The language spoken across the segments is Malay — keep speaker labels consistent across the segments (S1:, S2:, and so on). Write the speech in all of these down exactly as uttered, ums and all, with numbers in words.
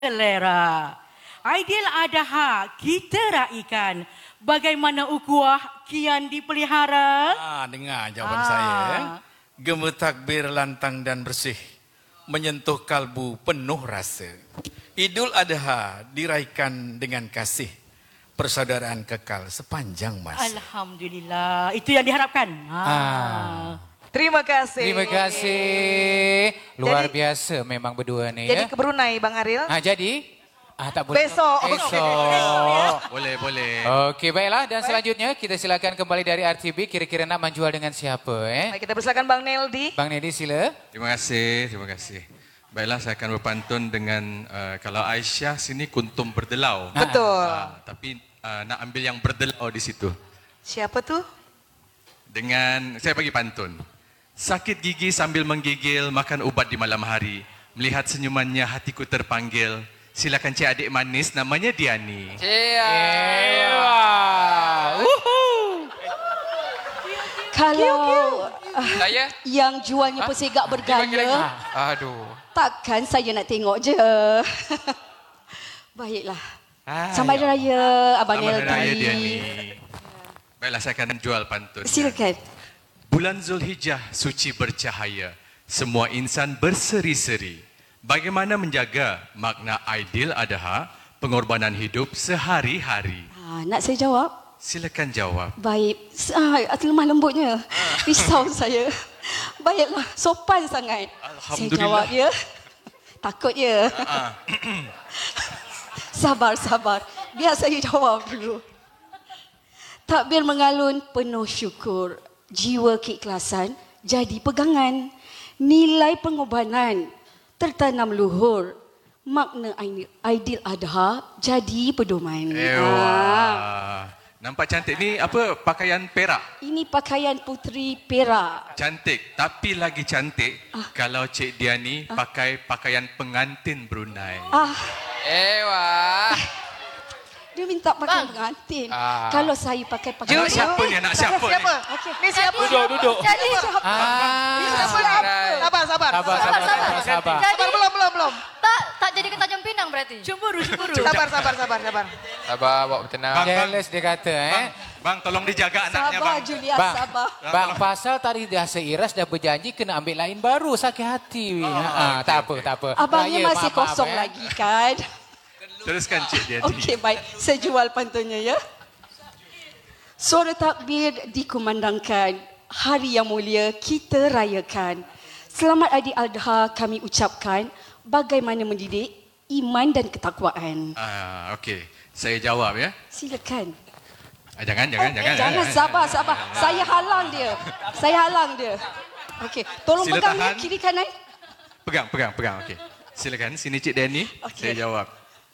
S1: selera. Aidil Adha kita raikan. Bagaimana ukuah kian dipelihara?
S2: Ah, dengar jawapan ah. saya. Ya. Gema takbir lantang dan bersih. Menyentuh kalbu penuh rasa. Idul Adha diraikan dengan kasih. Persaudaraan kekal sepanjang masa.
S1: Alhamdulillah. Itu yang diharapkan. Ah.
S3: Ah.
S4: Terima kasih.
S3: Terima kasih. Luar
S4: jadi,
S3: biasa memang berdua ni.
S4: Jadi
S3: ya.
S4: ke Brunei Bang Aril.
S3: Ah, jadi? Ah, tak boleh.
S4: Besok.
S3: Besok.
S2: Boleh, boleh.
S3: Okey, baiklah. Dan selanjutnya kita silakan kembali dari R T B. Kira-kira nak menjual dengan siapa? Eh?
S4: Baik, kita persilakan Bang Neldi.
S3: Bang Neldi, sila.
S5: Terima kasih, terima kasih. Baiklah, saya akan berpantun dengan, uh, kalau Aisyah sini kuntum berdelau.
S4: Betul.
S5: Uh, tapi uh, nak ambil yang berdelau di situ.
S4: Siapa tuh?
S5: Dengan, saya bagi pantun. Sakit gigi sambil menggigil, makan ubat di malam hari. Melihat senyumannya hatiku terpanggil. Silakan cik adik manis, namanya Diani.
S6: Kalau
S7: Saya?
S6: yang jualnya persegak bergaya,
S7: Aduh.
S6: takkan saya nak tengok je. Baiklah.
S5: Ah,
S6: Selamat
S5: ya.
S6: Raya Abang
S5: Selamat Raya
S6: Neldi.
S5: Diani. Baiklah, saya akan jual pantun.
S6: Silakan.
S5: Bulan Zulhijjah suci bercahaya. Semua insan berseri-seri. Bagaimana menjaga makna Aidil Adha, pengorbanan hidup sehari-hari?
S6: Ha, nak saya jawab?
S5: Silakan jawab.
S6: Baik. Ah, lemah lembutnya. Risau saya. Baiklah, sopan sangat. Saya jawab ya. Takut ya. Sabar, sabar. Biar saya jawab dulu. Takbir mengalun penuh syukur. Jiwa keikhlasan jadi pegangan. Nilai pengorbanan tertanam luhur. Makna Aidil Adha jadi pedoman.
S5: Ah. Nampak cantik ni apa, pakaian perak?
S6: Ini pakaian puteri Perak.
S5: Cantik, tapi lagi cantik
S6: Ah.
S5: kalau Cik Diani
S6: Ah.
S5: pakai pakaian pengantin Brunei.
S6: Ah,
S7: Ewa.
S6: dia minta pakai pengantin.
S7: Ah.
S6: Kalau saya pakai pakai
S5: Anak siapa ni? Anak siapa ni?
S4: Siapa?
S6: Okey.
S4: Ni siapa?
S7: Duduk, duduk.
S6: Jadi siapa?
S3: Ah.
S4: Siapa? Sabar, sabar.
S3: Sabar, sabar, sabar, sabar.
S4: Sabar, belum, belum, belum.
S8: Tak, tak jadi ke Tanjung Pinang berarti?
S1: Cemburu, cemburu.
S4: Sabar, sabar, sabar, sabar.
S7: Sabar, bawa bertenang.
S5: Bang, bang.
S3: Jealous dia kata, eh.
S5: Bang, bang, tolong dijaga anaknya,
S6: Sabar,
S5: bang.
S6: Julia,
S3: Bang,
S6: sabar.
S3: bang, pasal tadi dah seiras dah berjanji kena ambil lain baru, sakit hati. Oh, ha, tak apa, tak apa.
S6: Abangnya
S3: Raya,
S6: masih
S3: maaf, maaf,
S6: kosong
S3: eh.
S6: lagi kan?
S5: Teruskan Cik Diani.
S6: Okey, baik. Saya jual pantunnya ya. Suara takbir dikumandangkan. Hari yang mulia kita rayakan. Selamat Aidil Adha kami ucapkan. Bagaimana mendidik iman dan ketakwaan.
S5: Ah, okey. Saya jawab ya.
S6: Silakan.
S5: Ah, jangan, jangan,
S6: Eh,
S5: jangan.
S6: Jangan, sabar, sabar. Saya halang dia. Saya halang dia. Okey, tolong
S5: Sila
S6: pegang
S5: tahan.
S6: ya, kiri kanan.
S5: Pegang, pegang, pegang. Okey. Silakan sini Cik Diani.
S6: Okey.
S5: Saya jawab.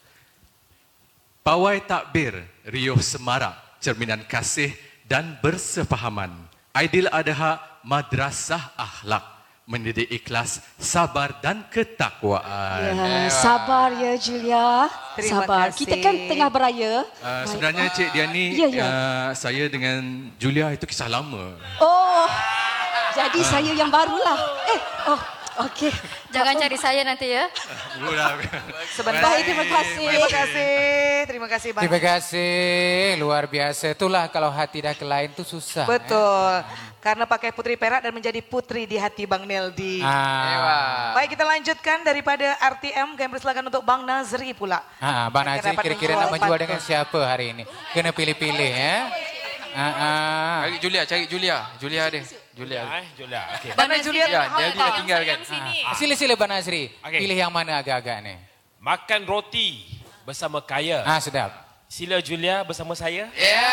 S5: Pawai takbir riuh semarak, cerminan kasih dan bersefahaman. Aidil Adha madrasah akhlak, mendidik ikhlas, sabar dan ketakwaan.
S6: Ya, sabar ya Julia.
S4: Terima
S6: Sabar.
S4: kasih.
S6: Kita kan tengah beraya.
S5: Uh, sebenarnya Cik Diani,
S6: Ya, ya.
S5: uh, saya dengan Julia itu kisah lama.
S6: Oh, jadi saya yang barulah. Eh, oh, okey.
S8: Jangan cari saya nanti ya.
S4: Sebentar.
S6: Baik, terima kasih.
S4: Terima kasih. Terima kasih, Bang.
S3: Terima kasih, luar biasa. Itulah kalau hati dah ke lain tu susah.
S4: Betul. Karena pakai putri perak dan menjadi putri di hati Bang Neldi.
S3: Eh. Ah.
S4: Baik, kita lanjutkan daripada R T M. Kami persilakan untuk Bang Nazri pula.
S3: Ah, Bang
S4: Kita
S3: Nazri
S4: dapat
S3: kira-kira
S4: menjual
S3: nak menjual
S4: pantun.
S3: dengan siapa hari ini? Kena pilih-pilih ya. Ah, ah.
S7: Cari Julia, cari Julia. Julia ada. Julia.
S2: Julia. Okey.
S4: Mana Julia?
S7: Ya, dia dia tinggal kan.
S3: Ah. Sila-sila Bang Nazri.
S2: Okey.
S3: Pilih yang mana agak-agak ni?
S9: Makan roti bersama kaya.
S3: Ah, sedap.
S9: Sila Julia bersama saya.
S7: Ya.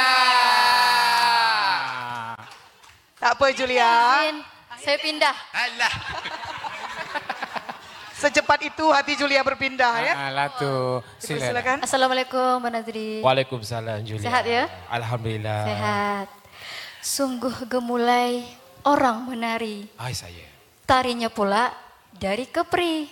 S4: Tak apa Julia.
S8: Izin, saya pindah.
S5: Alah.
S4: Secepat itu hati Julia berpindah ya.
S3: Ah, lah tu. Sila.
S4: Silakan.
S8: Assalamualaikum, Mbak Nazri.
S9: Waalaikumsalam Julia.
S8: Sehat ya?
S9: Alhamdulillah.
S8: Sehat. Sungguh gemulai orang menari.
S9: Hai saya.
S8: Tarinya pula dari Kepri.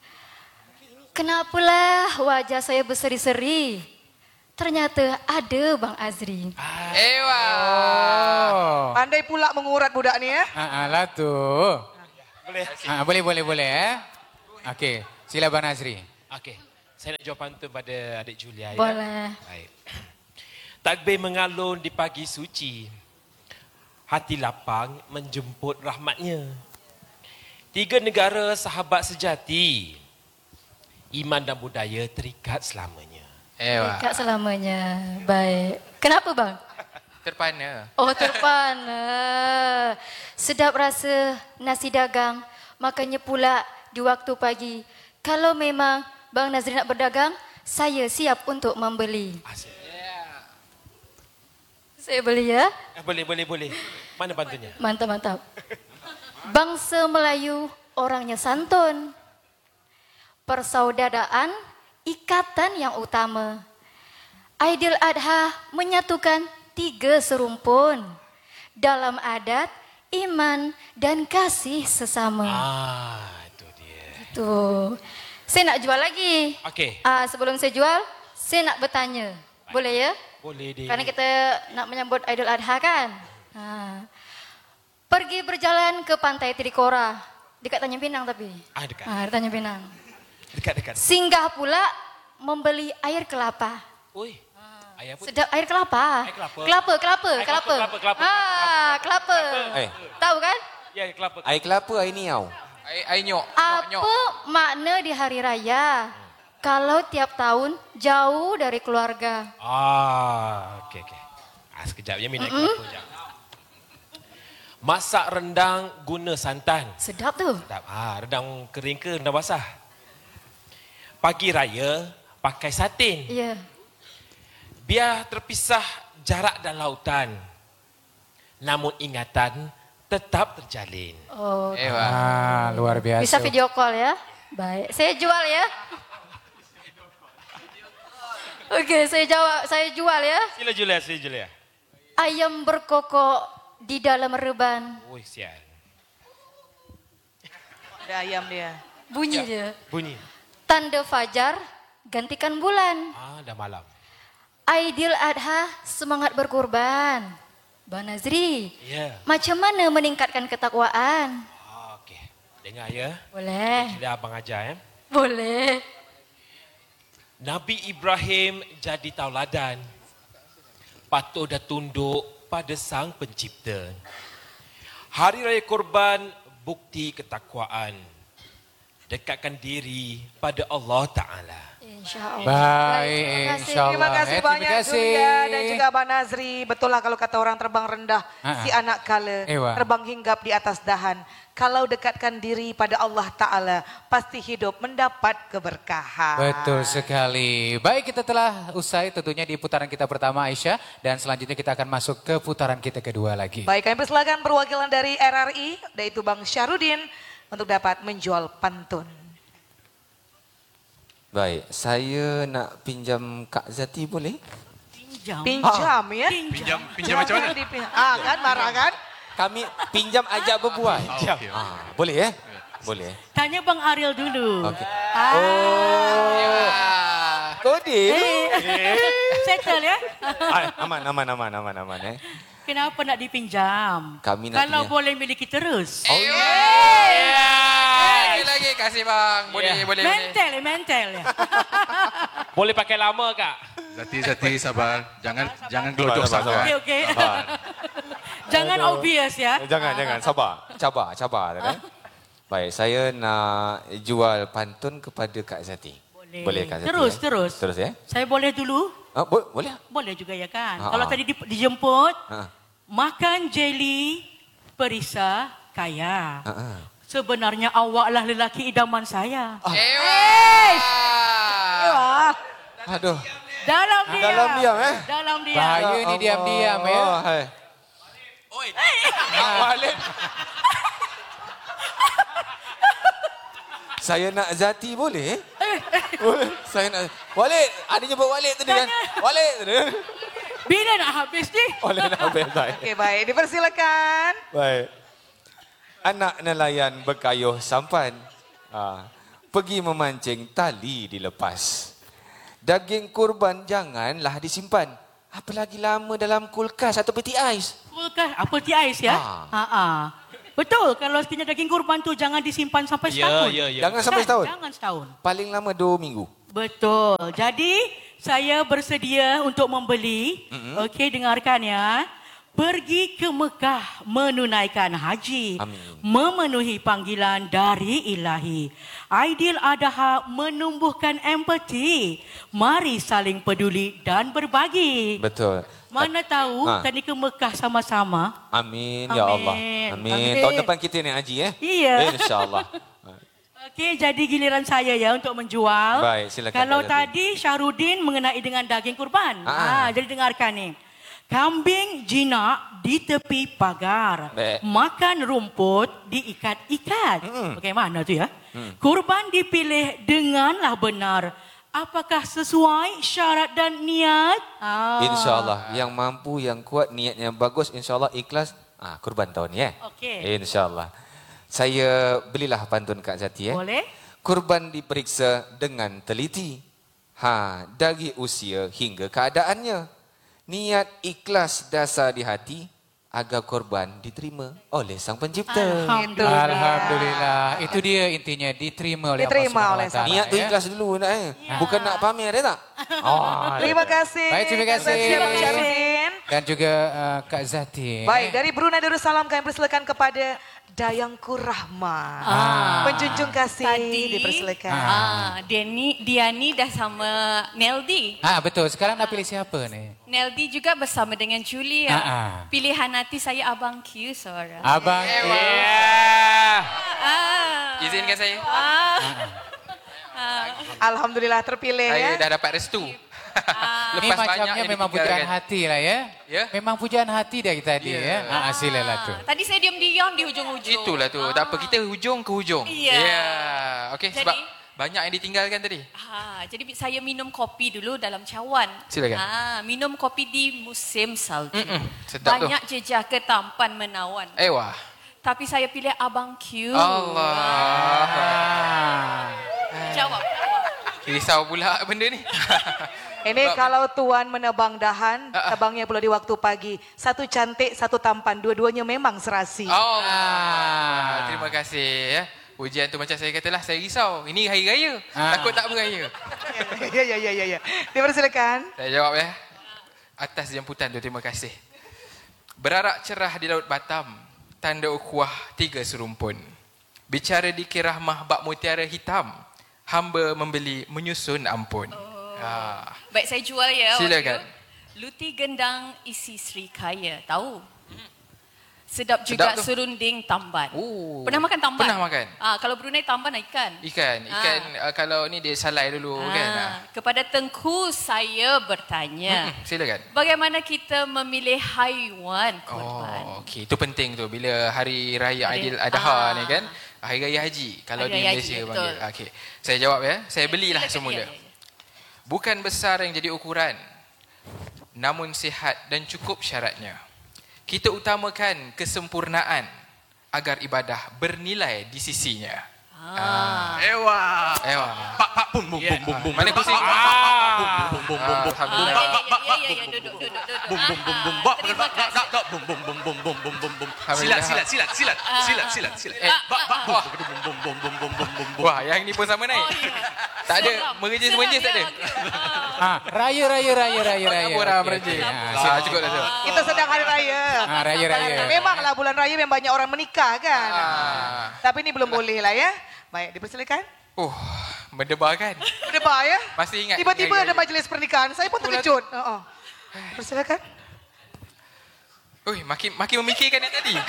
S8: Kenapalah wajah saya berseri-seri? Ternyata ada Bang Azri.
S7: Ewa.
S3: Oh.
S4: Pandai pula mengurat budak ni ya.
S3: Ah, ah, lah tu.
S9: Boleh.
S3: Ah, boleh, boleh, boleh eh. Okey, sila Bang Nazri.
S9: Okey. Saya nak jawab pantun pada adik Julia. Ya?
S8: Boleh.
S9: Baik. Takbir mengalun di pagi suci. Hati lapang menjemput rahmatnya. Tiga negara sahabat sejati. Iman dan budaya terikat selamanya.
S7: Ewa.
S8: Dekat selamanya. Baik. Kenapa bang?
S7: Terpana.
S8: Oh terpana. Sedap rasa nasi dagang. Makanya pula di waktu pagi. Kalau memang Bang Nazri nak berdagang, saya siap untuk membeli.
S9: Asyik.
S8: Saya beli ya.
S9: Eh, boleh, boleh, boleh. Mana pantunnya?
S8: Mantap, mantap. Bangsa Melayu orangnya santun. Persaudaraan, ikatan yang utama. Aidil Adha menyatukan tiga serumpun. Dalam adat, iman, dan kasih sesama.
S9: Ah, itu dia.
S8: Itu. Saya nak jual lagi.
S9: Okey.
S8: Ah, sebelum saya jual, saya nak bertanya. Boleh ya?
S9: Boleh deh.
S8: Karena kita nak menyambut Aidil Adha kan? Ha. Pergi berjalan ke pantai Trikora. Dekat Tanjung Pinang tapi.
S9: Ah, dekat.
S8: Ha, di Tanjung Pinang.
S9: Dekat-dekat.
S8: Singgah pula membeli air kelapa.
S9: Oi. Ayah pun.
S8: Sedap air kelapa.
S9: Air kelapa.
S8: Kelapa, kelapa,
S9: Air
S8: kelapa.
S9: kelapa, kelapa, kelapa.
S8: Ah, kelapa.
S10: Eh.
S8: Tahu kan?
S9: Ya, kelapa.
S10: Air kelapa air ni tau.
S7: Air, air nyok.
S8: Apa
S7: Nyok,
S8: makna di hari raya? Kalau tiap tahun jauh dari keluarga.
S9: Ah, okey, okey. Ah, sekejap ya, minat kelapa sekejap. Masak rendang guna santan.
S8: Sedap tu.
S9: Sedap. Ah, rendang kering ke rendang basah? Pagi raya pakai satin.
S8: Ya.
S9: Biar terpisah jarak dan lautan. Namun ingatan tetap terjalin.
S8: Oh.
S7: Ewa.
S3: Ah, luar biasa.
S8: Bisa video call ya. Baik, saya jual ya. Okey, saya jawab, saya jual ya.
S9: Sila Julia, sila Julia.
S8: Ayam berkokok di dalam reban.
S9: Oh, sial.
S4: Ada ayam dia.
S8: Bunyi dia.
S9: Bunyi.
S8: Tanda fajar, gantikan bulan.
S9: Ah, dah malam.
S8: Aidil Adha, semangat berkorban. Bang Nazri,
S9: Ya.
S8: macam mana meningkatkan ketakwaan?
S9: Ah, okey. Dengar ya.
S8: Boleh.
S9: Sila abang ajar ya.
S8: Boleh.
S9: Nabi Ibrahim jadi tauladan. Patuh dan tunduk pada Sang Pencipta. Hari Raya Korban bukti ketakwaan. Dekatkan diri pada Allah Ta'ala.
S8: InsyaAllah.
S3: Baik, insyaAllah.
S4: Terima kasih
S3: Eh,
S4: banyak
S3: terima kasih.
S4: Julia dan juga Abang Nazri. Betul lah kalau kata orang terbang rendah,
S3: Ha-ha.
S4: si anak kala,
S3: Ewa.
S4: terbang hinggap di atas dahan. Kalau dekatkan diri pada Allah Ta'ala, pasti hidup mendapat keberkahan.
S3: Betul sekali. Baik, kita telah usai tentunya di putaran kita pertama Aisyah. Dan selanjutnya kita akan masuk ke putaran kita kedua lagi.
S4: Baik, kami persilakan perwakilan dari R R I, yaitu Bang Syarudin, untuk dapat menjual pantun.
S10: Baik, saya nak pinjam Kak Zati boleh?
S1: Pinjam.
S4: Pinjam ya.
S5: Pinjam, pinjam macam mana?
S4: Dipin- Ah kan, marah kan?
S10: Kami pinjam ajak berbual.
S5: Oh, okey.
S10: Ah, boleh eh? Boleh.
S1: Tanya Bang Ariel dulu.
S10: Okey.
S1: Ah.
S10: Oh. Kode tu.
S1: Eh, settle ya.
S10: Ah, aman, aman, aman, aman, aman eh.
S1: Kenapa nak dipinjam?
S10: Kami nak
S1: Kalau
S10: pinjam.
S1: boleh miliki terus.
S10: Oh,
S7: Lagi lagi kasih bang. Boleh
S9: Ya.
S7: boleh boleh.
S1: Mental ya, mental ya.
S9: Boleh pakai lama, Kak?
S5: Zati, Zati, sabar. Jangan jangan gelodok
S10: Sabar, sabar,
S5: sangat.
S1: Okey, okey. Jangan obvious ya.
S10: Jangan, jangan. Sabar. Cabar, cabar. Eh? Baik, saya nak jual pantun kepada Kak Zati.
S1: Boleh.
S10: Boleh Kak Zati?
S1: Terus,
S10: eh?
S1: terus.
S10: Terus ya?
S1: Saya boleh dulu?
S10: Ah, bo- boleh?
S1: Boleh juga ya kan.
S10: Ha,
S1: Kalau
S10: ha.
S1: tadi di- dijemput,
S10: Ha.
S1: makan jeli, perisa, kaya.
S10: Ha, ha.
S1: Sebenarnya awaklah lelaki idaman saya.
S7: Ewa.
S10: Aduh.
S1: Dalam diam.
S10: Dalam diam, eh?
S1: Dalam diam.
S3: Bahaya ni
S10: Allah.
S3: diam-diam ya.
S10: Oh, hai.
S3: Walid.
S10: Saya nak Zati boleh? eh? Boleh. Saya nak... Walid. Ada jemput Walid tadi kan? Walid tadi.
S1: Bila nak habis ni?
S10: Walid nak habis. Baik.
S4: Okey, baik. Dipersilakan.
S10: Baik. Anak nelayan berkayuh sampan. Ha. Pergi memancing, tali dilepas. Daging kurban janganlah disimpan. Apalagi lama dalam kulkas atau peti ais.
S1: Kulkas, apa ti ais ya?
S10: Ha.
S1: Ha. ha. Betul, kalau sekiranya daging kurban tu jangan disimpan sampai
S9: Ya,
S1: setahun.
S9: ya, ya.
S10: Jangan sampai
S1: Kan?
S10: setahun.
S1: Jangan setahun.
S10: Paling lama dua minggu.
S1: Betul. Jadi saya bersedia untuk membeli. Mm-hmm. Okey, dengarkan ya. Pergi ke Mekah menunaikan haji.
S10: Amin.
S1: Memenuhi panggilan dari ilahi. Aidil Adha menumbuhkan empati. Mari saling peduli dan berbagi.
S10: Betul.
S1: Mana tahu
S10: Ha.
S1: tadi ke Mekah sama-sama.
S10: Amin, ya Allah.
S1: Amin.
S10: Amin.
S1: Amin.
S10: Tahun depan kita naik haji eh?
S1: Iya.
S10: InsyaAllah.
S1: Okey, jadi giliran saya ya untuk menjual.
S10: Baik, silakan,
S1: Kalau
S10: Kak Zati.
S1: tadi Syahrudin mengenai dengan daging kurban.
S10: Ah.
S1: Ah, jadi dengarkan ni. Kambing jinak di tepi pagar.
S10: Baik.
S1: Makan rumput diikat-ikat.
S10: Hmm.
S1: Bagaimana tu ya?
S10: Hmm.
S1: Kurban dipilih denganlah benar. Apakah sesuai syarat dan niat? Ah.
S10: InsyaAllah. Yang mampu, yang kuat, niatnya bagus. InsyaAllah ikhlas. Ah, kurban tahun ni eh?
S1: Okey.
S10: InsyaAllah. Saya belilah pantun Kak Zati eh.
S1: Boleh?
S10: Kurban diperiksa dengan teliti. Ha, dari usia hingga keadaannya. Niat ikhlas dasar di hati agar korban diterima oleh Sang Pencipta.
S1: Alhamdulillah.
S3: Alhamdulillah. Itu dia intinya diterima oleh
S4: Diterima
S3: Allah
S4: oleh
S3: Subhanahu Wa Taala,
S10: Niat tu
S3: ya.
S10: ikhlas dulu nak eh. Bukan nak pamer dia tak?
S3: Oh,
S4: Terima kasih.
S3: Baik, terima kasih.
S4: Abang Syarudin.
S3: Dan juga uh, Kak Zati.
S4: Baik, dari Brunei Darussalam kami persilakan kepada Dayangku Rahma.
S3: Ah.
S4: Penjunjung kasih
S11: Tadi,
S4: dipersilakan.
S11: Ah, Diani, Diani dah sama Neldi.
S3: Ah, betul. Sekarang nak pilih siapa ni?
S11: Neldi juga bersama dengan Julia.
S3: Ah, ah.
S11: Pilihan hati saya Abang Q seorang.
S3: Abang.
S7: Yeah.
S11: Ah.
S7: Izinkan saya.
S11: Ah. Ah.
S4: Alhamdulillah terpilih
S7: Saya
S4: ya.
S7: dah dapat restu.
S3: Ini
S7: Lepas banyak
S3: macamnya
S7: yang
S3: memang pujaan
S7: ditinggalkan.
S3: hati lah ya.
S7: Ya?
S3: Memang pujaan hati dari tadi ya. Ah, silalah tu.
S11: Tadi saya diam-diam di hujung-hujung.
S7: Itulah tu. Tak apa, kita hujung ke hujung.
S11: Ya.
S7: Yeah. Okey,
S11: Jadi-
S7: sebab banyak yang ditinggalkan tadi.
S11: Ha, jadi saya minum kopi dulu dalam cawan.
S7: Silakan.
S11: Ha, minum kopi di musim salju.
S7: Mm-mm, sedap tu.
S11: Banyak jejaka tampan menawan.
S7: Eh wah.
S11: Tapi saya pilih Abang Q.
S7: Allah.
S3: Ah.
S11: Jawab.
S7: Risau pula benda ni.
S4: Ini
S7: Sebab-
S4: kalau tuan menebang dahan,
S7: Ah, ah.
S4: tebangnya pula di waktu pagi. Satu cantik, satu tampan. Dua-duanya memang serasi.
S7: Allah. Terima kasih ya. Ujian tu macam saya katalah, saya risau. Ini hari raya.
S3: Ah.
S7: Takut tak beraya.
S4: Ya, ya, ya, ya, ya. Dipersilakan.
S7: Saya jawab ya. Atas jemputan tu, terima kasih. Berarak cerah di Laut Batam, tanda ukhuwah tiga serumpun. Bicara di Kirahmah bak mutiara hitam, hamba membeli menyusun ampun. Oh. Ha.
S11: Baik, saya jual ya.
S7: Silakan.
S11: Waktu. Luti gendang isi Sri Kaya. Tahu? Sedap juga
S7: Sedap tu.
S11: serunding tamban.
S7: Oh.
S11: Pernah makan tamban?
S7: Pernah makan.
S11: Ah, kalau Brunei tamban ikan.
S7: Ikan. Ikan uh, kalau ni dia salai dulu
S11: Ah,
S7: kan. Ha.
S11: Kepada Tengku saya bertanya.
S7: Mm-mm, silakan.
S11: Bagaimana kita memilih haiwan korban?
S7: Oh, okey. Itu penting tu bila hari raya
S11: Hari-
S7: Aidil Adha
S11: Ah.
S7: ni kan. Hari raya haji kalau
S11: Hari
S7: di
S11: Raya
S7: Malaysia
S11: Haji,
S7: panggil.
S11: betul.
S7: Okey. Saya jawab ya. Saya belilah
S11: Silakan,
S7: semula.
S11: ya, ya, ya.
S7: Bukan besar yang jadi ukuran, namun sihat dan cukup syaratnya. Kita utamakan kesempurnaan agar ibadah bernilai di sisinya.
S11: Ah.
S5: Ewa.
S7: Ewa.
S5: Pak pak bum bum bum bum bum.
S7: Mana pusing?
S5: Bum bum bum bum bum.
S11: Ah, ya, ya, ya, ya, ya, duduk, duduk, duduk.
S5: Bum bum bum bum.
S11: Ah,
S5: Bak
S11: terima
S5: bak bak
S11: kasih.
S5: bak bum bum bum bum bum bum bum bum. Silat
S7: Alhamdulillah.
S5: silat silat silat silat silat silat.
S7: Eh,
S5: Bak bak bum bum bum bum bum bum bum bum bum.
S7: Wah, yang ni pun sama naik.
S11: Oh, ya.
S7: Tak ada
S11: Seram.
S7: merejis-merejis tak ada.
S11: Seram, ya, Ah.
S3: Ah, raya raya raya raya raya.
S7: Apa orang
S3: Okey,
S7: merejis?
S3: okey. Ah,
S7: Ah, cukup dah tu.
S4: Kita sedang hari raya.
S3: Ah, raya-raya.
S4: Memanglah bulan raya memang banyak orang menikah kan.
S7: Ah.
S4: Tapi ini belum boleh lah ya. Baik, dipersilakan.
S7: Oh, mendebarkan.
S4: Berdebar ya.
S7: Masih ingat
S4: Tiba-tiba
S7: hari
S4: ada
S7: raya.
S4: majlis pernikahan. Saya pun terkejut. Oh, oh. Persilakan.
S7: Ui, makin makin memikirkan yang tadi.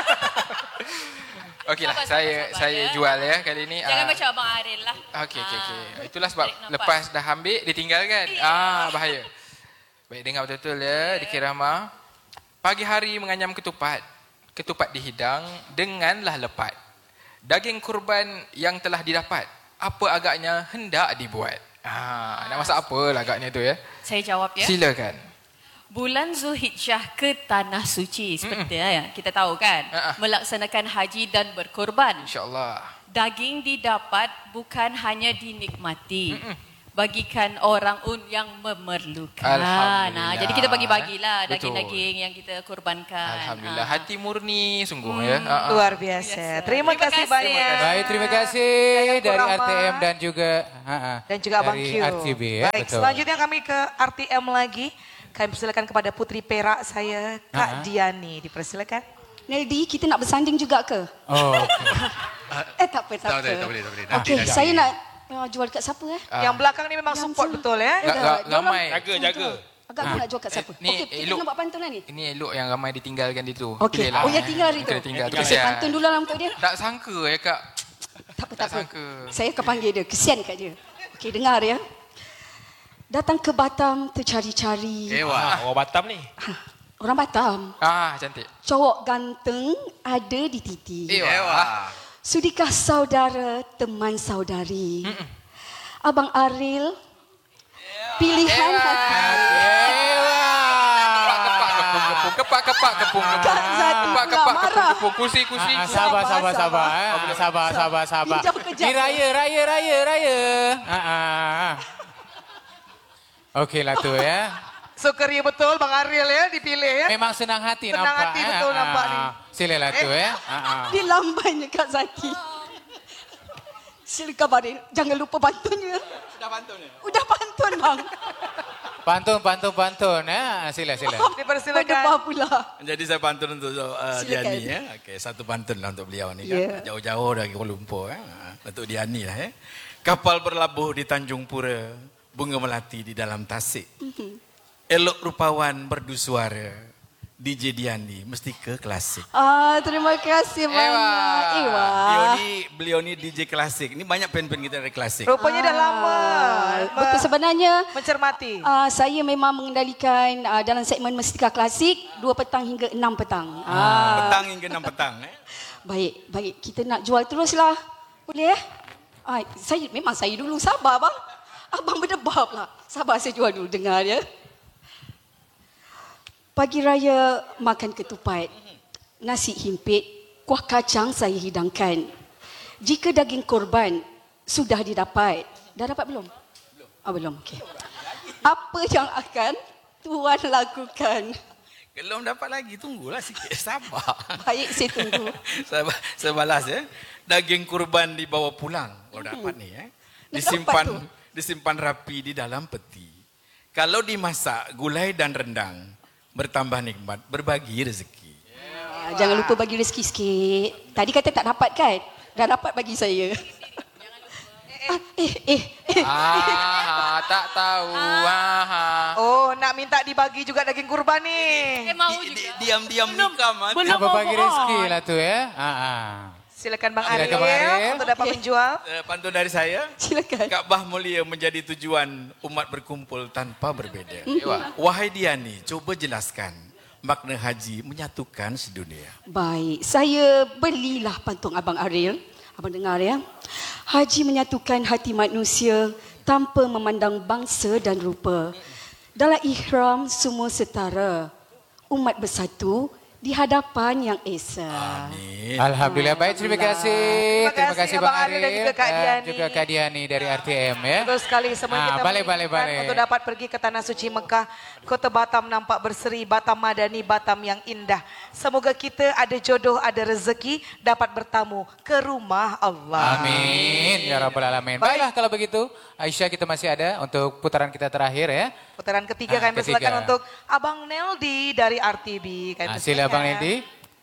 S7: Okeylah,
S11: Sabar,
S7: saya
S11: sabar,
S7: saya
S11: ya.
S7: jual ya kali ni.
S11: Jangan
S7: Ah,
S11: macam Abang Aril lah.
S7: Okey, okey, okey.
S11: Ah.
S7: Itulah sebab
S11: Tarik nafas.
S7: lepas dah ambil, ditinggalkan. Ah, bahaya. Baik, dengar betul-betul ya, di Kirama. Pagi hari menganyam ketupat. Ketupat dihidang denganlah lepat. Daging kurban yang telah didapat, apa agaknya hendak dibuat. Ah, nak masak apa lah agaknya tu ya?
S11: Saya jawab ya.
S7: Silakan.
S11: Bulan Zulhijjah ke Tanah Suci. Seperti ya, kita tahu kan.
S7: Ah, ah.
S11: Melaksanakan haji dan berkorban.
S7: InsyaAllah.
S11: Daging didapat bukan hanya dinikmati. bagikan orang un yang memerlukan.
S7: Alhamdulillah.
S11: Nah, jadi kita bagi-bagilah
S7: Betul.
S11: daging-daging yang kita korbankan.
S7: Alhamdulillah.
S11: Ah.
S7: Hati murni sungguh
S11: Hmm,
S7: ya. Ah, ah.
S4: Luar biasa. Terima,
S11: Terima
S4: kasih
S11: kasih.
S4: banyak.
S3: Baik, terima kasih
S4: Sayang
S3: dari
S4: Kurama.
S3: R T M dan juga ha, ha,
S4: Dan juga Abang
S3: dari
S4: Q.
S3: R T B ya.
S4: Baik,
S3: betul.
S4: selanjutnya kami ke R T M lagi. Kami persilakan kepada Putri Perak saya, Kak
S3: Ha-ha.
S4: Diani. Dipersilakan.
S6: Neldi, kita nak bersanding juga ke?
S3: Oh, okay.
S6: Eh, tak apa, tak
S5: Tak
S6: apa.
S5: boleh, tak boleh, tak boleh.
S6: Okey,
S5: Nanti,
S6: saya
S5: nanti.
S6: nak uh, jual kat siapa eh?
S7: Ah.
S4: Yang belakang ni memang
S6: Yang
S4: support
S6: tu.
S4: betul ya.
S7: Ga- ga- ramai.
S9: Jaga, jaga.
S6: Agak aku nak jual kat siapa?
S7: Ni
S6: Okey, kita
S7: elok.
S6: nak buat pantun lah ni.
S7: Ini elok yang ramai ditinggalkan itu.
S6: Okey.
S7: Pilihlah,
S6: Oh, yang
S7: eh.
S6: tinggal hari tu.
S7: Kena tinggal. tu
S6: Saya
S7: kesian.
S6: pantun dulu lah untuk dia.
S7: Tak sangka ya kak.
S6: Tak apa,
S7: Tak
S6: tak apa.
S7: sangka.
S6: Saya akan panggil dia. Kesian kat dia. Okey, dengar ya. Datang ke Batam tercari-cari.
S5: Ewa.
S9: Ah, orang Batam ni.
S6: Orang Batam.
S7: Ah, cantik.
S6: Cowok ganteng ada di titi.
S7: Ewa.
S6: Sudikah saudara teman saudari?
S7: Mm-mm.
S6: Abang Aril, pilihan hati.
S3: Ewa.
S7: Kepak kepung kepung kepak kepak kepung kepung.
S6: Kak Zati
S7: Kepak
S6: pula
S7: kepak kepung
S6: marah.
S7: kepung kursi kursi.
S3: Ah, ah, sabar, sabar, sabar. eh.
S6: sabar.
S3: Ah, Sabar, sabar, sabar.
S6: Pinjam kejap.
S3: Ni raya, raya, raya, raya. Ah, ah. Okeylah tu ya.
S4: So keria betul Bang Ariel ya dipilih ya.
S3: Memang senang hati
S4: Senang
S3: nampak.
S4: hati
S3: eh.
S4: betul
S3: Ah,
S4: nampak ni.
S3: ah. Silalah tu ya. Ah, ah.
S6: Dia lambannya Kak Zaki. Silakan Baril, jangan lupa bantunnya.
S2: Sudah pantun ya?
S6: Udah pantun bang.
S3: Pantun, pantun, pantun. Ya, sila, sila.
S4: Dipersilakan.
S6: Berdebah pula.
S2: Jadi saya pantun untuk uh,
S6: Silakan.
S2: Diani ya. Okey, satu pantun lah untuk beliau ni
S6: Ya.
S2: kan. Jauh-jauh dari Kuala Lumpur ya. Untuk Diani lah ya. Kapal berlabuh di Tanjung Pura, bunga melati di dalam tasik. Elok rupawan berdu suara. D J Diani mesti ke klasik.
S6: Ah, terima kasih banyak. Ewa.
S2: Beliau ni beliau ni D J klasik. Ini banyak pen-pen kita dari klasik.
S4: Rupanya dah lama.
S6: Betul sebenarnya.
S4: Mencermati.
S6: Uh, saya memang mengendalikan uh, dalam segmen Mestika Klasik dua petang hingga enam petang. Ah.
S2: Petang hingga enam petang eh.
S6: Baik, baik. Kita nak jual teruslah. Boleh eh? Ah, saya memang saya dulu sabar bang. Abang berdebah pula. Sabar saya jual dulu dengar ya. Pagi raya makan ketupat. Nasi himpit, kuah kacang saya hidangkan. Jika daging korban sudah didapat. Dah dapat belum? Belum. Ah, belum. Okey. Apa yang akan tuan lakukan?
S2: Belum dapat lagi, tunggulah sikit. Sabar.
S6: Baik, saya tunggu.
S2: saya, saya balas ya. Daging kurban dibawa pulang. Kalau dapat ni ya. Disimpan
S6: dapat tu.
S2: disimpan rapi di dalam peti. Kalau dimasak gulai dan rendang, bertambah nikmat, berbagi rezeki.
S6: Ah, jangan lupa bagi rezeki sikit. Tadi kata tak dapat kan? Dah dapat bagi saya. Ah, eh, eh, eh.
S7: Ah, tak tahu. Ah.
S4: Oh, nak minta dibagi juga daging kurban ni.
S11: Saya mau
S2: Di-
S11: juga.
S2: di- Diam-diam nikam. ah.
S1: belum.
S3: Apa bagi
S1: mohon.
S3: rezeki lah tu ya. Ah, ah.
S4: Silakan Bang
S3: Silakan,
S4: Ariel,
S3: Bang Ariel.
S4: untuk dapat
S6: Okey.
S4: menjual.
S2: Eh, Pantun dari saya.
S6: Silakan.
S2: Kaabah mulia menjadi tujuan umat berkumpul tanpa berbeza.
S7: Ewa.
S2: Wahai Diani, coba jelaskan makna haji menyatukan sedunia.
S6: Baik, saya belilah pantun Abang Ariel. Abang dengar ya. Haji menyatukan hati manusia tanpa memandang bangsa dan rupa. Dalam ihram semua setara. Umat bersatu di hadapan yang esa.
S2: Amin.
S3: Alhamdulillah. Baik, terima kasih.
S4: Terima
S3: Terima
S4: kasih,
S3: kasih Bang
S4: Abang Ariel dan juga Kak
S3: dan
S4: Diani.
S3: juga Kak Diani dari R T M ya.
S4: Betul sekali semuanya
S3: Ah,
S4: kita
S3: balik, balik,
S4: menginginkan
S3: balik.
S4: untuk dapat pergi ke Tanah Suci Mekah. Kota Batam nampak berseri, Batam Madani, Batam yang indah. Semoga kita ada jodoh, ada rezeki, dapat bertamu ke rumah Allah.
S3: Amin. Ya Rabbal Alamin.
S4: Baik.
S3: Baiklah kalau begitu. Aisyah, kita masih ada untuk putaran kita terakhir ya.
S4: Putaran ketiga
S3: Ah,
S4: kami
S3: ketiga.
S4: persilakan untuk Abang Neldi dari R T B. Kami
S3: Ah, sila
S4: persilakan.
S3: Bang Nedi.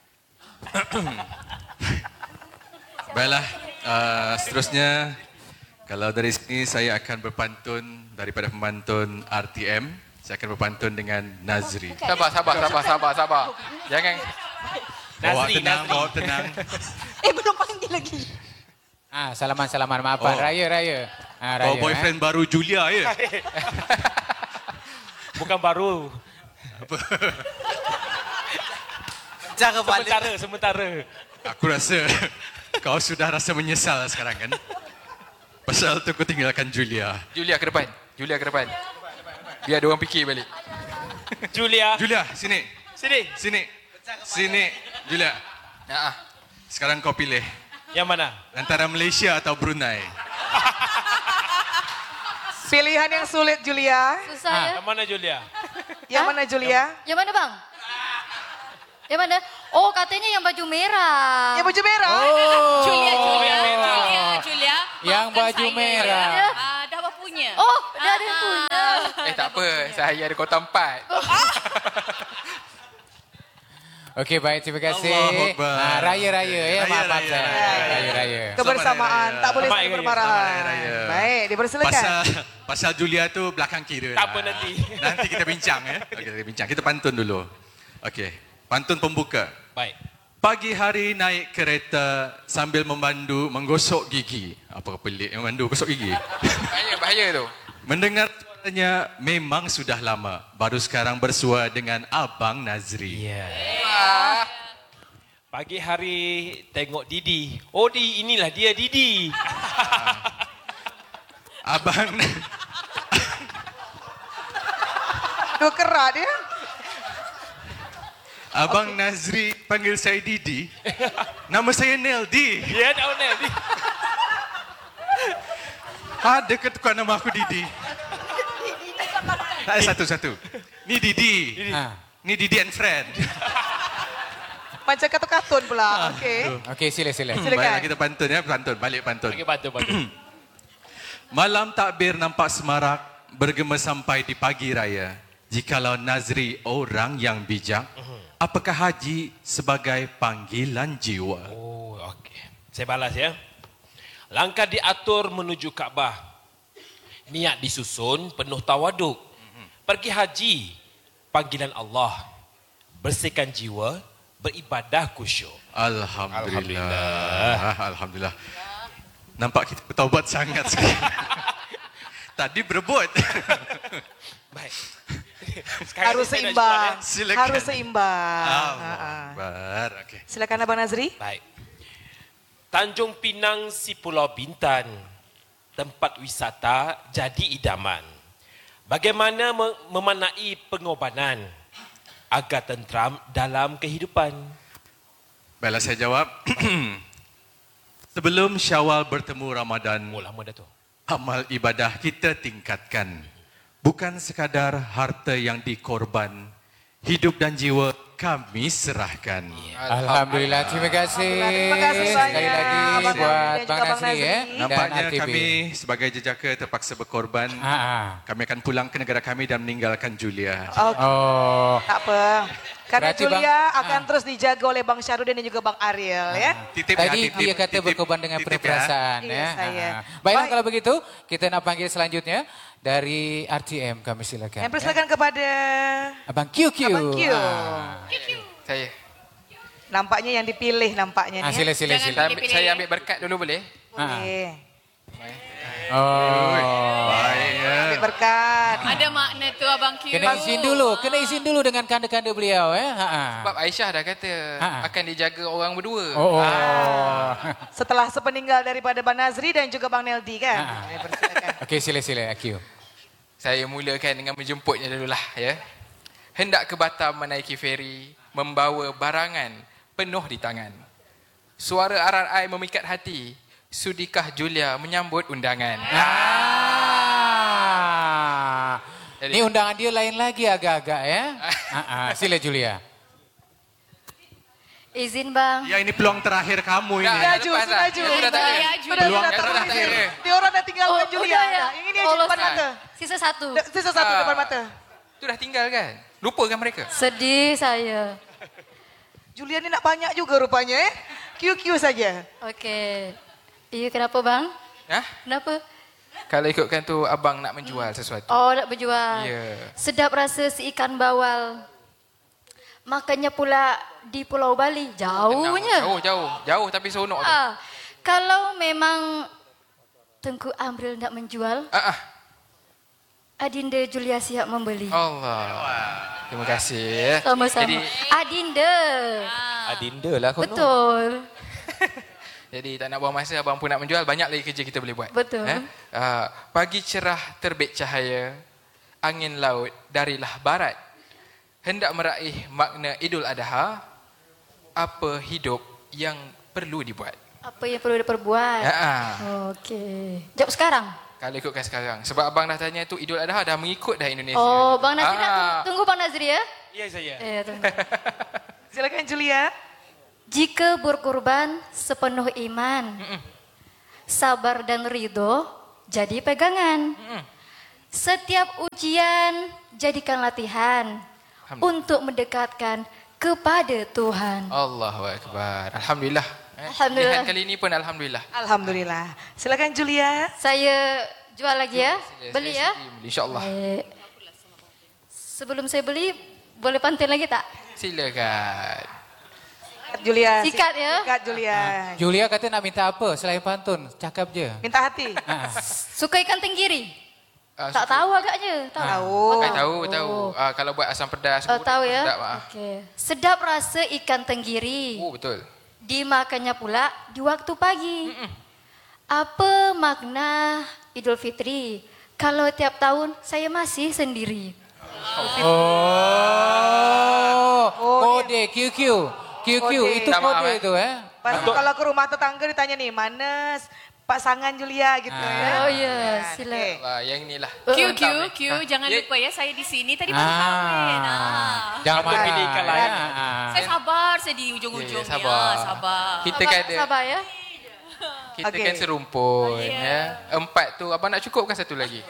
S5: Baiklah, uh, seterusnya kalau dari sini saya akan berpantun daripada pemantun R T M. Saya akan berpantun dengan Nazri.
S7: Sabar, sabar, sabar, sabar, sabar. Jangan.
S5: Bawa
S9: Nazri,
S5: tenang,
S9: Nazri.
S5: bawa tenang.
S6: Eh, belum panggil lagi.
S3: Ah, salaman-salaman. Maafan.
S5: Oh.
S3: Raya, raya. Ah, raya.
S5: Bawa boyfriend baru Julia ya.
S9: Bukan baru.
S2: Cara balik.
S9: Sementara, sementara.
S5: Aku rasa kau sudah rasa menyesal sekarang kan? Pasal tu kau tinggalkan Julia.
S7: Julia ke depan. Julia ke depan. Biar dia orang fikir balik.
S9: Julia.
S5: Julia, sini.
S9: Sini.
S5: Sini. Sini. Julia,
S7: Ah.
S5: sekarang kau pilih
S9: Yang mana?
S5: antara Malaysia atau Brunei.
S4: Pilihan yang sulit Julia.
S8: Susah ya.
S9: Yang mana Julia?
S4: Yang mana Julia?
S8: Yang mana bang? Yang mana? Oh katanya yang baju merah.
S4: Yang baju merah?
S3: Oh.
S11: Julia, Julia, Julia, Julia.
S3: Yang
S11: maafkan
S3: baju
S11: saya,
S3: merah.
S11: ya. Ah, dah apa punya?
S8: Oh, dah ada yang punya.
S7: Eh tak apa, saya ada kota empat.
S3: Okey, baik. Terima kasih.
S5: Allahu Akbar.
S3: Ah, raya-raya ya.
S5: Raya,
S3: Maaf, maaf
S5: raya,
S3: saya.
S5: raya.
S3: Raya-raya.
S4: Kebersamaan, tak boleh
S9: Selamat
S4: saling
S9: Raya,
S4: bermarahan.
S5: Selamat Raya.
S4: Baik, dipersilakan.
S5: Pasal pasal Julia tu belakang kira.
S9: Tak apa nanti.
S5: Nanti kita bincang ya. Okey, kita bincang. Kita pantun dulu. Okey. Pantun pembuka.
S9: Baik.
S5: Pagi hari naik kereta sambil memandu menggosok gigi. Apa pelik memandu gosok gigi?
S7: Bahaya, bahaya tu.
S5: Mendengar suaranya memang sudah lama. Baru sekarang bersua dengan Abang Nazri.
S9: Ya.
S7: Ah,
S9: Pagi hari tengok Didi. Oh, di inilah dia Didi.
S5: Abang
S4: Dua kerat ya.
S5: Abang Nazri panggil saya Didi. Nama saya Neldi.
S9: Ya, tahu ni.
S5: Ada ke tukar nama aku Didi? Tak, satu-satu. Ni Didi.
S3: Ah.
S5: Ni Didi and friend.
S4: Macam kartun-kartun pula. Okey.
S3: Okey, sila sila.
S4: Silakan.
S5: Baiklah kita pantun ya, pantun. Balik pantun.
S9: Okey, bantu, bantu.
S5: Malam takbir nampak semarak, bergema sampai di pagi raya. Jikalau Nazri orang yang bijak, apakah haji sebagai panggilan jiwa?
S9: Oh, okey. Saya balas ya. Langkah diatur menuju Kaabah. Niat disusun penuh tawaduk. Pergi haji, panggilan Allah. Bersihkan jiwa, beribadah khusyuk.
S5: Alhamdulillah. Alhamdulillah. Alhamdulillah. Nampak kita bertaubat sangat sekali. Tadi berebut.
S9: Baik.
S4: Harus
S9: saya nak
S4: seimbang.
S9: jual, ya.
S5: Silakan.
S4: Harus seimbang.
S5: Allahu
S4: Ha-ha.
S5: Akbar. Okey.
S4: Silakan Abang Nazri.
S9: Baik. Tanjung Pinang si Pulau Bintan, tempat wisata jadi idaman. Bagaimana me- memanai pengorbanan agar tentram dalam kehidupan?
S5: Baiklah saya jawab. Sebelum Syawal bertemu Ramadan,
S9: Oh, lama dah tu.
S5: amal ibadah kita tingkatkan. Bukan sekadar harta yang dikorban, hidup dan jiwa kami serahkan.
S3: Alhamdulillah, terima kasih.
S4: Terima kasih banyak,
S3: Sekali lagi
S4: Abang
S3: buat
S4: Nazri dan juga
S3: Bang
S4: Abang
S3: Nazri
S4: Nazri.
S3: ya.
S5: Nampaknya
S3: dan R T B.
S5: kami sebagai jejaka terpaksa berkorban.
S3: Ha, ha.
S5: Kami akan pulang ke negara kami dan meninggalkan Julia.
S4: Okey.
S3: Oh.
S4: Tak apa. Karena
S3: Berarti
S4: Julia
S3: Bang-
S4: akan terus dijaga oleh Bang Syarudin dan juga Bang Ariel ya.
S5: Titip
S3: Tadi
S5: ya, titip,
S3: dia kata
S5: titip,
S3: berkorban dengan
S5: titip
S3: penuh
S5: ya.
S3: perasaan
S4: Iya,
S3: ya.
S4: saya.
S3: Ha, ha. Baiklah
S4: Baik.
S3: kalau begitu, kita nak panggil selanjutnya dari R T M kami silakan.
S4: Yang persilakan kepada
S3: Abang Q Q.
S4: Abang Q.
S3: Ha.
S7: saya.
S4: Nampaknya yang dipilih nampaknya
S3: Ha,
S4: ni.
S3: sila sila
S11: Jangan
S3: sila.
S7: Saya ambil,
S11: Pilih-pilih.
S7: saya ambil berkat dulu boleh?
S4: Boleh.
S3: Oh.
S5: Baik ya.
S4: Ambil berkat.
S11: Ada makna tu Abang Q.
S3: Kena izin dulu, kena izin dulu dengan kanda-kanda beliau ya. Ha. ha.
S7: Sebab Aisyah dah kata
S3: Ha.
S7: akan dijaga orang berdua.
S3: Oh. oh.
S4: Setelah sepeninggal daripada Bang Nazri dan juga Bang Neldi kan.
S3: Ha.
S4: Saya persilakan.
S3: Okey, sila sila Q.
S7: Saya mulakan dengan menjemputnya dululah ya. Hendak ke Batam menaiki feri, membawa barangan penuh di tangan. Suara arai memikat hati, sudikah Julia menyambut undangan?
S3: Ah.
S7: Jadi-
S3: Ni undangan dia lain lagi agak-agak ya. Ha, ha. Sila Julia.
S8: Izin bang.
S5: Ya ini peluang terakhir kamu ini.
S7: Dah,
S4: Sudah
S7: dah
S4: Ju,
S7: lepas
S4: sudah
S7: dah.
S4: Ju.
S7: Yang sudah tak ada.
S11: Ya, Ju.
S4: Sudah
S7: Peluang
S4: sudah
S7: yang
S4: tak
S7: sudah tak ada.
S4: Dia orang dah tinggalkan
S8: Oh,
S4: Julia.
S8: udah ya?
S4: Dah. Ini dia
S8: Oh,
S4: depan
S8: lost.
S4: mata.
S8: Sisa satu.
S4: Dah, Sisa satu
S7: Ah.
S4: depan mata.
S7: Tu dah tinggal kan? Lupakan mereka.
S8: Sedih saya.
S4: Julia ni nak banyak juga rupanya eh. Q Q saja.
S8: Okey. Iya kenapa bang?
S7: Hah?
S8: Kenapa?
S7: Kalau ikutkan tu abang nak menjual sesuatu.
S8: Oh nak berjual.
S7: Ya.
S8: Sedap rasa si ikan bawal. Makannya pula di Pulau Bali. Jauhnya.
S7: Jauh, jauh. Jauh tapi seronok tu.
S8: Ah, kalau memang Tengku Amril nak menjual,
S7: Ah, ah.
S8: Adinda Julia siap membeli.
S7: Allah. Terima kasih.
S8: Sama-sama.
S7: Jadi,
S8: Adinda.
S9: Adinda lah kau.
S8: Betul.
S7: jadi tak nak buang masa, abang pun nak menjual. Banyak lagi kerja kita boleh buat.
S8: Betul.
S7: Eh? Uh, pagi cerah terbit cahaya, angin laut darilah barat. Hendak meraih makna Idul Adha, apa hidup yang perlu dibuat?
S8: Apa yang perlu diperbuat?
S7: Ya. ah.
S8: Okey. Jawab sekarang.
S7: Kalau ikutkan sekarang. Sebab abang dah tanya tu Idul Adha dah mengikut dah Indonesia.
S8: Oh, Bang Nazri nak
S7: Ah.
S8: tunggu Bang Nazri ya?
S9: Ya, saya.
S8: Eh, tunggu.
S4: Silakan Julia.
S8: Jika berkorban sepenuh iman, sabar dan ridho jadi pegangan. Setiap ujian jadikan latihan untuk mendekatkan kepada Tuhan.
S7: Allahu Akbar. Alhamdulillah. Eh,
S8: Alhamdulillah.
S7: Pilihan kali ini pun Alhamdulillah.
S4: Alhamdulillah. Silakan Julia.
S8: Saya jual lagi ya.
S7: Sila,
S8: Beli
S7: saya
S8: ya.
S7: sendiri beli, InsyaAllah.
S8: Baik. Sebelum saya beli, boleh pantun lagi tak?
S7: Silakan.
S4: Julia.
S8: Sikat ya.
S4: Sikat Julia.
S3: Julia kata nak minta apa selain pantun? Cakap je.
S4: Minta hati.
S8: Suka ikan tenggiri?
S7: Ah,
S8: Tak tahu agaknya. Tahu.
S4: Tahu.
S7: Eh, tahu, tahu. Ah, kalau buat asam pedas.
S8: Oh, tahu ya.
S7: Sedap, ah.
S8: Okey. Sedap rasa ikan tenggiri.
S7: Oh, betul.
S8: Dimakannya pula di waktu pagi. Apa makna Idul Fitri? Kalau tiap tahun saya masih sendiri.
S3: Oh, kode Q Q. Q Q
S4: Kode.
S3: itu
S7: Tak maaf,
S3: kode
S7: eh.
S3: itu eh.
S4: Lepas tu kalau ke rumah tetangga ditanya nih, mana pasangan Julia gitu ya.
S8: Oh ya, sila.
S4: Okey.
S7: Ah, yang inilah.
S11: Q, Q,
S7: Mantap,
S11: Q,
S7: eh.
S11: jangan
S7: Ya.
S11: lupa ya saya di sini tadi baru kahwin.
S3: Ah,
S11: Ah.
S3: jangan
S9: Patut
S3: marah.
S9: pilih ikan lain.
S3: Ah.
S11: Saya sabar, saya di ujung-ujung
S7: Ya, ya, sabar.
S11: ya, sabar.
S7: Kita
S8: Sabar,
S7: kan ada,
S8: sabar ya.
S7: kita
S4: Okey.
S7: kan serumpun ya. Empat tu abang nak cukupkan satu lagi.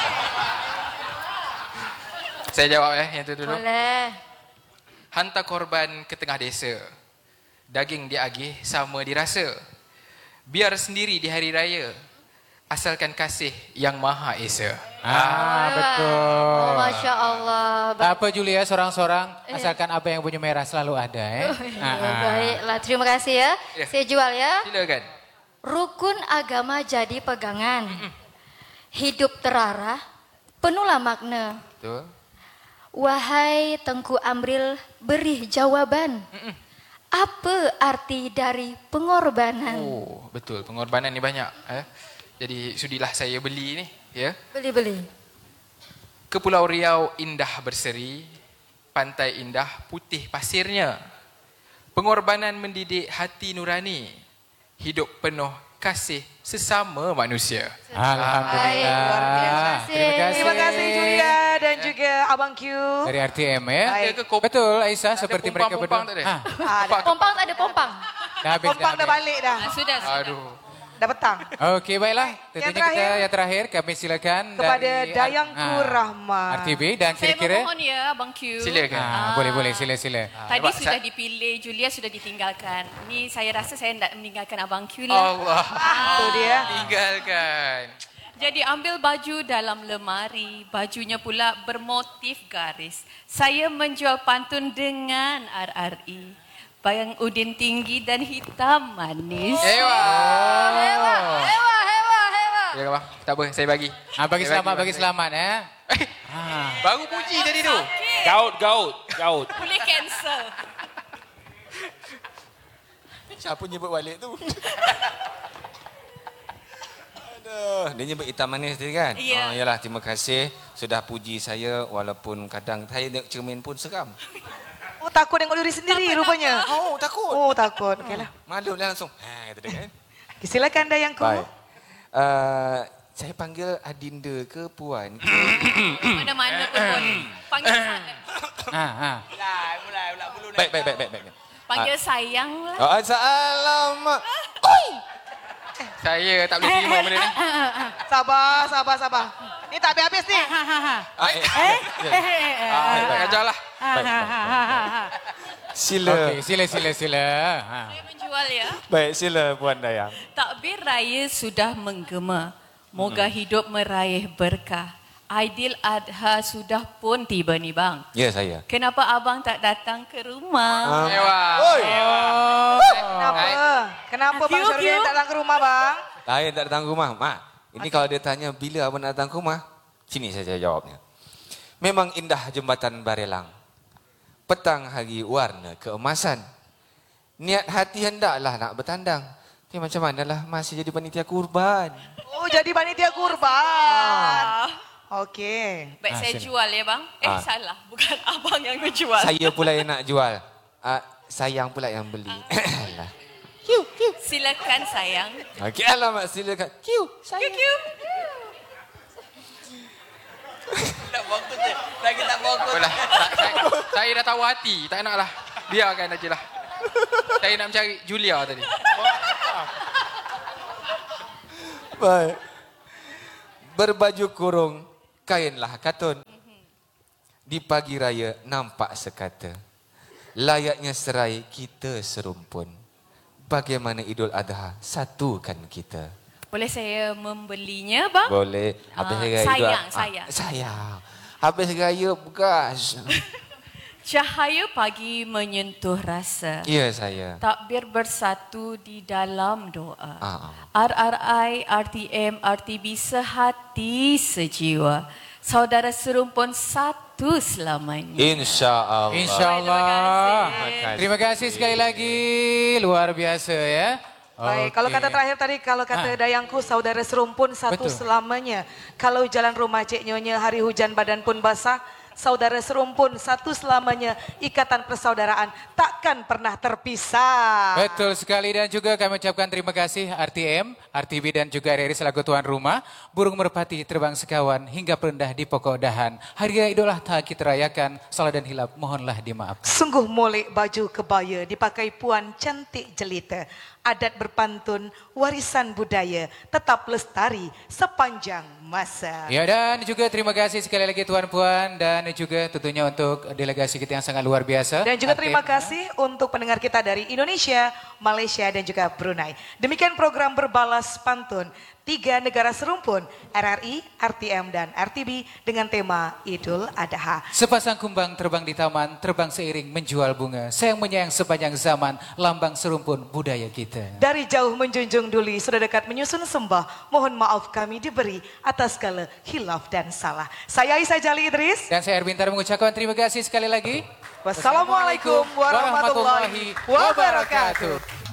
S7: Saya jawab ya yang tu dulu.
S8: Boleh.
S7: Hantar korban ke tengah desa. Daging diagih sama dirasa. Biar sendiri di hari raya. Asalkan kasih yang Maha Esa.
S3: Ah, betul.
S8: Oh, Masya Allah.
S3: Tak apa Julia, seorang-seorang asalkan apa yang punya merah selalu ada eh. Ah, ah.
S8: Baiklah, terima kasih ya.
S7: Ya.
S8: Saya jual ya.
S7: Silakan.
S8: Rukun agama jadi pegangan. Hidup terarah, penuhlah makna.
S7: Betul.
S8: Wahai Tengku Amril, beri jawaban. Apa arti dari pengorbanan?
S7: Oh, betul. Pengorbanan ni banyak. Eh. Jadi sudilah saya beli ni. Ya.
S8: Beli-beli.
S7: Ke Pulau Riau indah berseri. Pantai indah putih pasirnya. Pengorbanan mendidik hati nurani. Hidup penuh kasih sesama manusia.
S3: Alhamdulillah.
S8: Baik, luar biasa.
S3: Terima kasih.
S4: Terima kasih Julia dan juga Abang Q.
S3: Dari R T M ya.
S7: Ada ke kop-
S3: Betul Aisyah,
S7: ada
S3: seperti mereka berdua.
S7: pompang-pompang tak ada?
S3: Ah,
S4: Ada.
S8: Pompang tak ada pompang.
S3: dah habis,
S4: Kompang dah
S3: habis.
S4: balik dah.
S11: Ah, sudah, sudah.
S7: Aduh.
S4: Dah petang.
S3: Okey, baiklah. Tentunya
S4: terakhir.
S3: kita yang terakhir kami silakan
S4: Kepada
S3: dari
S4: Dayangku
S3: ah,
S4: Rahmat.
S3: R T B dan
S11: Saya
S3: kira-kira
S11: memohon ya Abang Q.
S7: Silakan.
S3: ah, boleh boleh sila sila.
S11: Tadi
S7: Abang,
S11: sudah
S7: saya-
S11: dipilih, Julia sudah ditinggalkan. Ini saya rasa saya tidak meninggalkan Abang Q lah.
S7: Allah.
S4: Itu dia.
S7: Tinggalkan.
S11: Jadi ambil baju dalam lemari, bajunya pula bermotif garis. Saya menjual pantun dengan R R I. Bayang udin tinggi dan hitam manis.
S7: Ewa.
S8: Hewa, hewa, hewa, hewa.
S7: Ya bang, tak apa, saya bagi.
S3: Ah, bagi
S7: Saya
S3: selamat, bagi
S7: bagi.
S3: selamat eh.
S7: Eh, baru puji tadi tu.
S9: Gaut, gaut, gaut.
S11: Boleh cancel.
S10: Siapa nyebut balik tu? Aduh, dia nyebut hitam manis tadi kan?
S11: Ya.
S10: Oh, yalah, terima kasih sudah puji saya walaupun kadang saya tengok cermin pun seram.
S4: Oh takut tengok diri sendiri rupanya.
S10: Oh, takut.
S4: Oh takut. Okeylah.
S10: Malu lah langsung. Ha, kata dia kan?
S4: Okay, silakan Dayangku.
S10: Baik. Uh, saya panggil Adinda ke Puan?
S11: Mana-mana pun boleh. Panggil saya.
S3: Ha ha.
S10: Baik, baik, baik, baik, baik.
S11: Panggil sayang lah.
S10: Oh, assalamualaikum.
S7: Saya tak boleh terima benda ni.
S4: Sabar, sabar, sabar. Ni tak habis-habis ni.
S10: Ah, eh,
S8: Eh, eh, eh, eh.
S7: Ah, tak ajar lah.
S10: Baik, baik, baik. Sila.
S3: Okey, sila sila sila. Ha.
S11: Saya menjual ya.
S10: Baik, sila Puan Dayang.
S11: Takbir raya sudah menggema. Moga hidup meraih berkah. Aidil Adha sudah pun tiba ni bang.
S10: Ya, saya.
S11: Kenapa abang tak datang ke rumah?
S7: Ewa.
S10: Oi.
S4: Kenapa? Kenapa Bang
S11: Q,
S4: Syarudin
S11: Q.
S4: tak datang ke rumah bang?
S10: Saya tak datang ke rumah. Mak, ini kalau dia tanya bila abang nak datang ke rumah, sini saya jawabnya. Memang indah jembatan Barelang. Petang hari warna keemasan. Niat hati hendaklah nak bertandang. Tapi macam manalah masih jadi panitia kurban.
S4: Oh jadi panitia kurban. Okey.
S11: Baik
S3: Ah,
S11: saya
S3: sini.
S11: jual ya bang. Eh
S10: Ah.
S11: salah. Bukan abang yang menjual.
S10: Saya pula yang nak jual. Uh, sayang pula yang beli. Alah.
S11: Silakan sayang.
S10: Okey, alamak silakan. Kiu,
S11: Q Q.
S7: Apalah, saya, saya dah tahu hati. Tak naklah. Biarkan aja lah. Saya nak mencari Julia tadi.
S10: Baik. Berbaju kurung, kainlah katun. Di pagi raya nampak sekata. Layaknya serai kita serumpun. Bagaimana Idul Adha satukan kita.
S11: Boleh saya membelinya, bang?
S10: Boleh. Habis
S11: Ah,
S10: raya Idul
S11: sayang,
S10: Ah,
S11: sayang.
S10: sayang. Habis raya bekas.
S11: Cahaya pagi menyentuh rasa.
S10: Ya saya.
S11: Takbir bersatu di dalam doa.
S10: Ah,
S11: R R I, R T M, R T B sehati sejiwa. Saudara serumpun satu selamanya.
S10: InsyaAllah.
S3: InsyaAllah.
S10: Terima kasih.
S3: Terima kasih sekali lagi. Luar biasa ya.
S4: Baik, kalau
S3: Okey.
S4: kata terakhir tadi, kalau kata
S3: Ah.
S4: dayangku, saudara serumpun satu
S3: Betul.
S4: selamanya. Kalau jalan rumah Cik Nyonya, hari hujan badan pun basah, saudara serumpun satu selamanya. Ikatan persaudaraan takkan pernah terpisah.
S3: Betul sekali dan juga kami ucapkan terima kasih R T M, R T B dan juga R R I selaku tuan rumah. Burung merpati terbang sekawan hingga perendah di pokok dahan. Hari Raya Idul Adha kita rayakan, salah dan hilap mohonlah dimaafkan.
S4: Sungguh molek baju kebaya dipakai puan cantik jelita. Adat berpantun, warisan budaya tetap lestari sepanjang masa.
S3: Ya dan juga terima kasih sekali lagi tuan puan dan juga tentunya untuk delegasi kita yang sangat luar biasa.
S4: Dan juga
S3: R T M.
S4: terima kasih untuk pendengar kita dari Indonesia, Malaysia dan juga Brunei. Demikian program Berbalas Pantun. Tiga negara serumpun, R R I, R T M dan R T B dengan tema Idul Adha.
S3: Sepasang kumbang terbang di taman, terbang seiring menjual bunga. Sayang menyayang sepanjang zaman, lambang serumpun budaya kita.
S4: Dari jauh menjunjung duli, sudah dekat menyusun sembah. Mohon maaf kami diberi atas segala hilaf dan salah. Saya Aisyah Jali Idris.
S3: Dan saya Erwin Tar mengucapkan terima kasih sekali lagi.
S4: Wassalamualaikum warahmatullahi wabarakatuh.